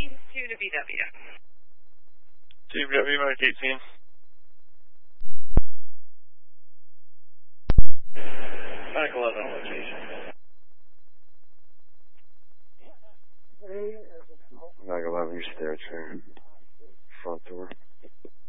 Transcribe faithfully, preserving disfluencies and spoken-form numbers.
east to the B W. T B W, Mike eighteen. Mike eleven location. Mike eleven, you stare at your front door.